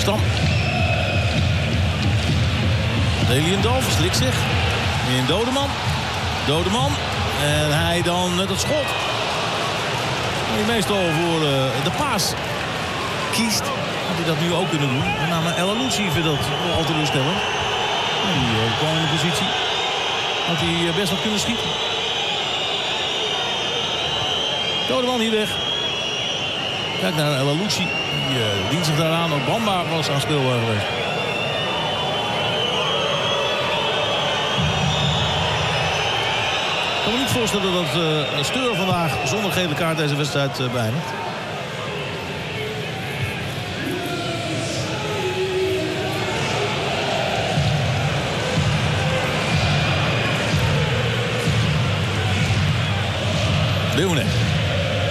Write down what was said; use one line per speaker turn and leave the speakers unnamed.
Stam. Leliendal verslikt zich. In Dodeman. Dodeman. En hij dan met het schot. Die meestal voor de paas kiest. Had hij dat nu ook kunnen doen. Met name El Alouci vindt dat al teleurstellend. Die kwam in de positie. Had hij best wat kunnen schieten. Dodeman hier weg. Kijk naar El Alouci. Die dient zich daaraan. Ook Bamba was aanspeelbaar geweest. Ik kan me niet voorstellen dat Steur vandaag zonder gele kaart deze wedstrijd beëindigt. Leeuwenek.